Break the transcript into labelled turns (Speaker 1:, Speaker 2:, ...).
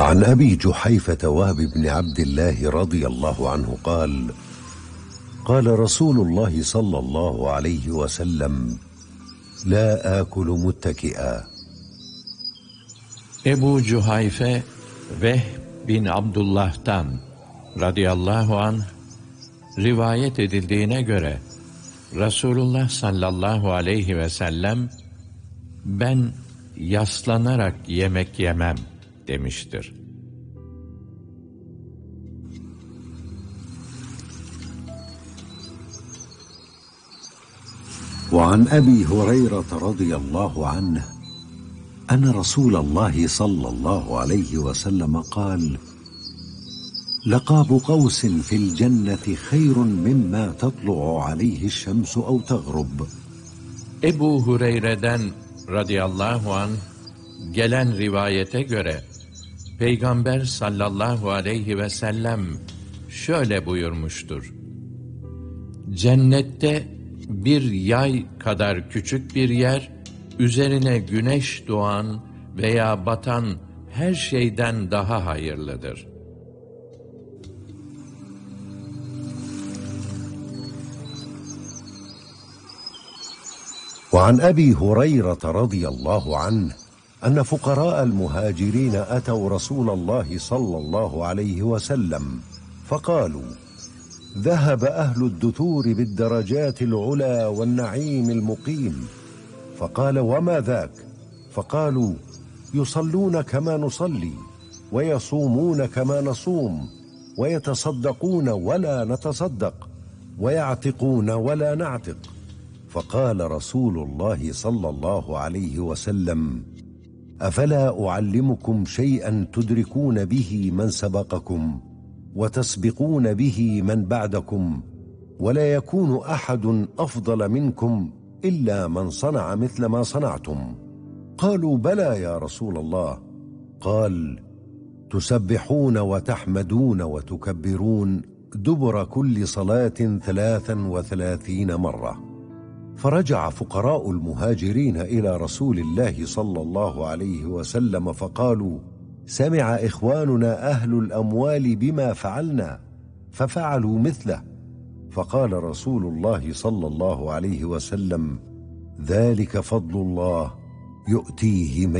Speaker 1: وعن أبي جحيفة وهب بن عبد الله رضي الله عنه قال: قال رسول الله صلى الله عليه وسلم: لا آكل متكئا.
Speaker 2: Ebu Cuhayfe Vehb bin Abdullah'tan radıyallahu anh rivayet edildiğine göre Resulullah sallallahu aleyhi ve sellem ben yaslanarak yemek yemem demiştir.
Speaker 1: وعن أبي هريرة رضي الله عنه أن رسول الله صلى الله عليه وسلم قال: لقاب قوس في الجنة خير مما تطلع عليه الشمس أو تغرب.
Speaker 2: Ebu Hureyre'den radıyallahu anh gelen rivayete göre Peygamber sallallahu aleyhi ve sellem şöyle buyurmuştur: Cennette bir yay kadar küçük bir yer, üzerine güneş doğan veya batan her şeyden daha hayırlıdır.
Speaker 1: وعن أبي هريرة رضي الله عنه أن فقراء المهاجرين أتوا رسول الله صلى الله عليه وسلم فقالوا: ذهب أهل الدثور بالدرجات العلى والنعيم المقيم. فقال: وما ذاك؟ فقالوا: يصلون كما نصلي، ويصومون كما نصوم، ويتصدقون ولا نتصدق، ويعتقون ولا نعتق. فقال رسول الله صلى الله عليه وسلم: أفلا أعلمكم شيئا تدركون به من سبقكم وتسبقون به من بعدكم، ولا يكون أحد أفضل منكم إلا من صنع مثل ما صنعتم؟ قالوا: بلى يا رسول الله. قال: تسبحون وتحمدون وتكبرون دبر كل صلاة 33 مرة. فرجع فقراء المهاجرين إلى رسول الله صلى الله عليه وسلم فقالوا: سمع إخواننا أهل الأموال بما فعلنا ففعلوا مثله. فقال رسول الله صلى الله عليه وسلم: ذلك فضل الله يؤتيه من